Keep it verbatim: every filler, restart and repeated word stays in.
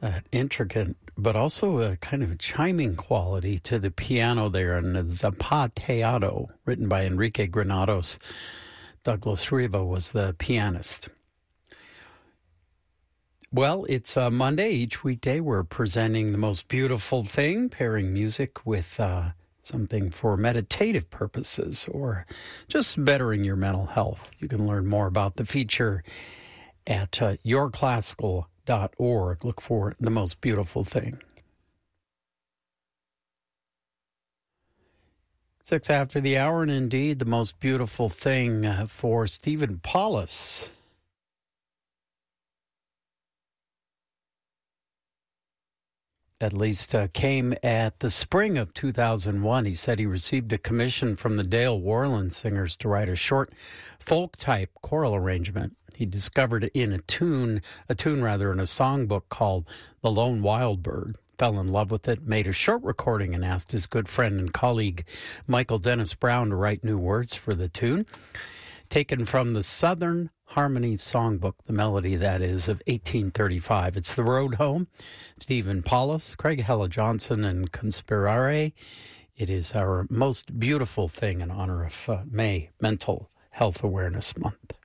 uh, intricate, but also a kind of chiming quality to the piano there, and Zapateado, written by Enrique Granados. Douglas Riva was the pianist. Well, it's uh, Monday. Each weekday we're presenting the most beautiful thing, pairing music with uh, something for meditative purposes or just bettering your mental health. You can learn more about the feature at uh, your classical dot org. Look for the most beautiful thing. Six after the hour, and indeed the most beautiful thing uh, for Stephen Paulus. At least uh, came at the spring of two thousand one. He said he received a commission from the Dale Worland Singers to write a short folk-type choral arrangement. He discovered it in a tune, a tune rather, in a songbook called The Lone Wild Bird. Fell in love with it, made a short recording, and asked his good friend and colleague Michael Dennis Brown to write new words for the tune. Taken from the Southern Harmony Songbook, the melody, that is, of eighteen thirty-five. It's The Road Home. Stephen Paulus, Craig Hella Johnson, and Conspirare. It is our most beautiful thing in honor of uh, May, Mental Health Awareness Month.